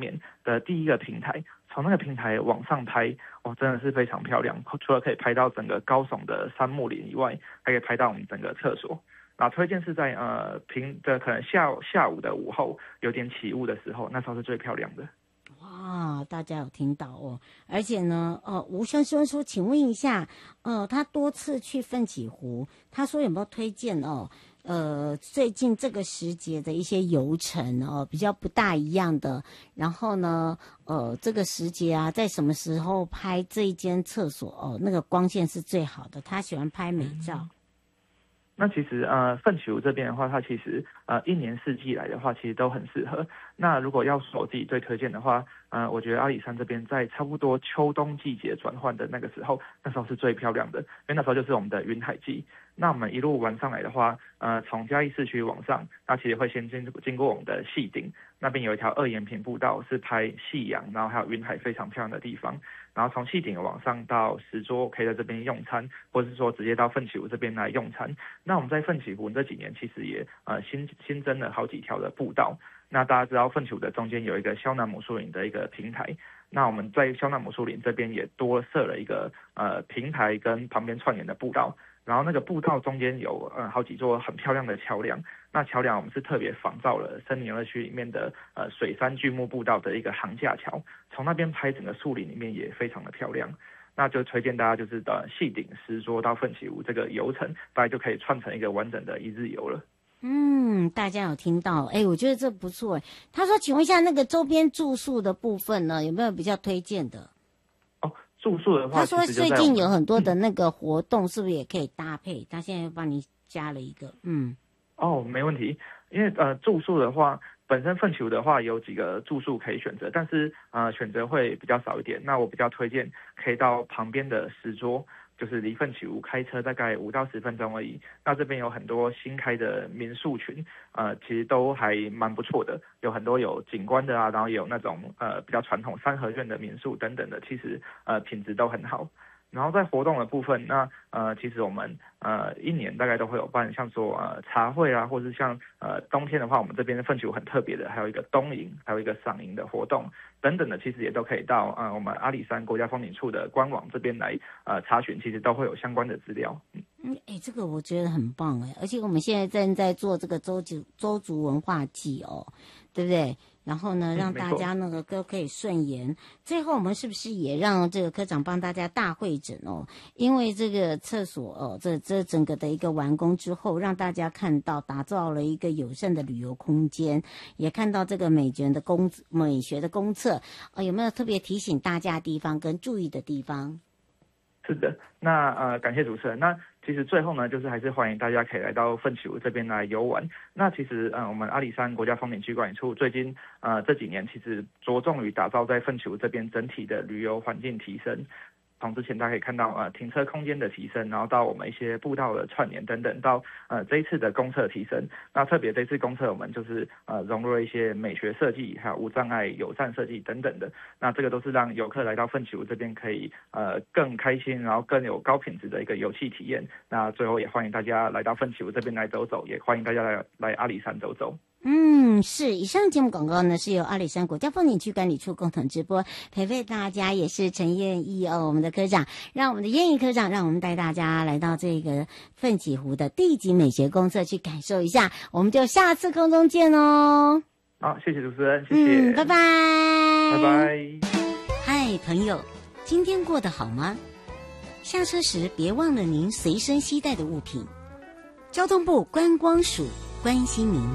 面的第一个平台，从那个平台往上拍，真的是非常漂亮。除了可以拍到整个高耸的杉木林以外，还可以拍到我们整个厕所。那推荐是在可能下午的午后有点起雾的时候，那时候是最漂亮的。 哇，大家有听到哦！而且呢，吴先生说，请问一下，他多次去奋起湖，他说有没有推荐哦？最近这个时节的一些游程哦，比较不大一样的。然后呢，这个时节啊，在什么时候拍这一间厕所哦？那个光线是最好的，他喜欢拍美照。 那其实奋起湖这边的话，它其实一年四季来的话，其实都很适合。那如果要说我自己最推荐的话，我觉得阿里山这边在差不多秋冬季节转换的那个时候，那时候是最漂亮的，因为那时候就是我们的云海季。那我们一路玩上来的话，从嘉义市区往上，那其实会先经过我们的细顶，那边有一条2延平步道，是拍夕阳，然后还有云海非常漂亮的地方。然后从细顶往上到石桌，可以在这边用餐，或者是说直接到奋起湖这边来用餐。那我们在奋起湖这几年其实也新增了好几条的步道。那大家知道奋起湖的中间有一个肖南母树林的一个平台，那我们在肖南母树林这边也多设了一个平台跟旁边串联的步道。然后那个步道中间有好几座很漂亮的桥梁，那桥梁我们是特别仿照了森林游乐区里面的水山巨木步道的一个桁架桥，从那边拍整个树林里面也非常的漂亮。那就推荐大家就是细顶石桌到奋起湖这个游程，大概就可以串成一个完整的一日游了。 大家有听到？我觉得这不错。他说，请问一下那个周边住宿的部分呢，有没有比较推荐的？ 住宿的话， 他说最近有很多的那个活动，是不是也可以搭配？他现在又帮你加了一个， 没问题。因为住宿的话，本身奋起湖的话有几个住宿可以选择，但是选择会比较少一点。那我比较推荐可以到旁边的石桌，就是离奋起湖开车大概5到10分钟而已。那这边有很多新开的民宿群，其实都还蛮不错的，有很多有景观的啊，然后也有那种比较传统三合院的民宿等等的，其实品质都很好。然后在活动的部分，那其实我们一年大概都会有办，像说茶会啊，或是像冬天的话，我们这边的奋起湖很特别的，还有一个冬营，还有一个赏萤的活动等等的，其实也都可以到我们阿里山国家风景处的官网这边来查询，其实都会有相关的资料。 这个我觉得很棒而且我们现在正在做这个周族文化季对不对？然后呢，让大家那个歌可以顺延。最后我们是不是也让这个科长帮大家大会诊因为这个厕所这整个的一个完工之后，让大家看到打造了一个友善的旅游空间，也看到这个美学的公厕有没有特别提醒大家的地方跟注意的地方？ 是的，那感谢主持人。那其实最后呢，就是还是欢迎大家可以来到奋起湖这边来游玩。那其实我们阿里山国家风景区管理处最近这几年其实着重于打造在奋起湖这边整体的旅游环境提升。从之前大家可以看到停车空间的提升，然后到我们一些步道的串联等等，到这一次的公厕提升。那特别这次公厕我们就是融入了一些美学设计，还有无障碍友善设计等等的。那这个都是让游客来到奋起湖这边可以更开心，然后更有高品质的一个游憩体验。那最后也欢迎大家来到奋起湖这边来走走，也欢迎大家来阿里山走走。 是。以上节目广告呢是由阿里山国家风景区管理处共同直播，陪伴大家也是陈燕义我们的科长，让我们的燕义科长让我们带大家来到这个奋起湖的地级美学公厕去感受一下。我们就下次空中见好，谢谢主持人，谢谢， 拜拜， 拜拜。 嗨，朋友，今天过得好吗？下车时别忘了您随身携带的物品。交通部观光署关心您。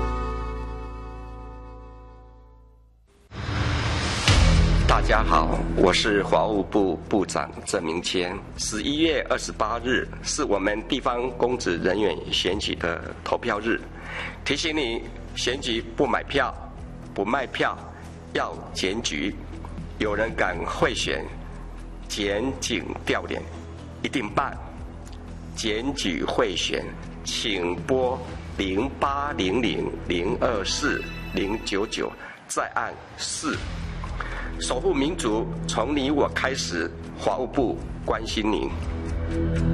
大家好，我是法务部部长郑明谦。11月28日是我们地方公职人员选举的投票日，提醒你选举不买票、不卖票，要检举。有人敢贿选、检警调脸，一定办。检举贿选，请拨0800024099再按4。守护民主，从你我开始。法务部关心您。